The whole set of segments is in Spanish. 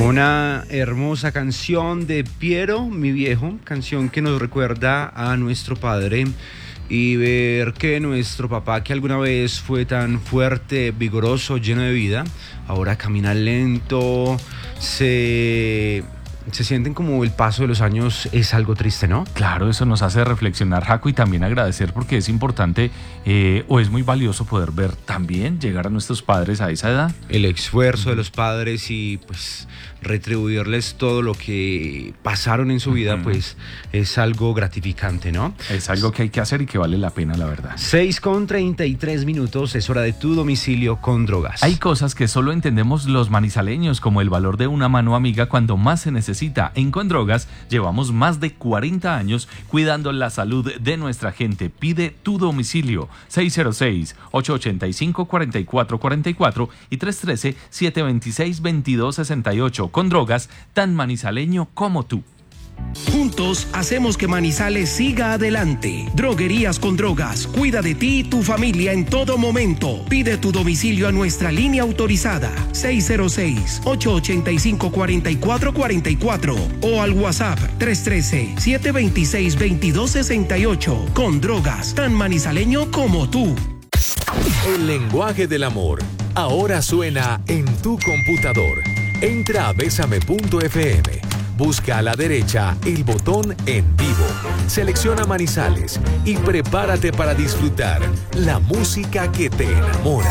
Una hermosa canción de Piero, mi viejo, canción que nos recuerda a nuestro padre y ver que nuestro papá, que alguna vez fue tan fuerte, vigoroso, lleno de vida, ahora camina lento, se sienten como el paso de los años. Es algo triste, ¿no? Claro, eso nos hace reflexionar, Jaco, y también agradecer, porque es importante o es muy valioso poder ver también llegar a nuestros padres a esa edad. El esfuerzo de los padres y pues retribuirles todo lo que pasaron en su vida, pues es algo gratificante, ¿no? Es algo que hay que hacer y que vale la pena, la verdad. 6:33, es hora de Tu Domicilio con Drogas. Hay cosas que solo entendemos los manizaleños, como el valor de una mano amiga cuando más se necesita. En Condrogas llevamos más de 40 años cuidando la salud de nuestra gente. Pide tu domicilio 606-885-4444 y 313-726-2268. Condrogas, tan manizaleño como tú. Juntos hacemos que Manizales siga adelante. Droguerías con Drogas, cuida de ti y tu familia en todo momento. Pide tu domicilio a nuestra línea autorizada 606-885-4444 o al WhatsApp 313-726-2268. Con Drogas, tan manizaleño como tú. El lenguaje del amor ahora suena en tu computador. Entra a besame.fm. Busca a la derecha el botón En Vivo, selecciona Manizales y prepárate para disfrutar la música que te enamora.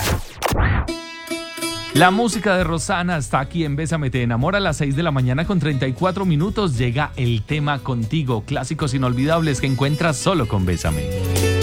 La música de Rosana está aquí en Bésame Te Enamora a las 6 de la mañana con 34 minutos. Llega el tema Contigo, clásicos inolvidables que encuentras solo con Bésame.